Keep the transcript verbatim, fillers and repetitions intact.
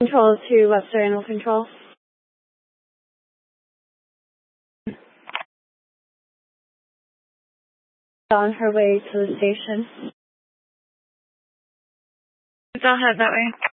Control to Webster Animal Control. On her way to the station. I'll head that way.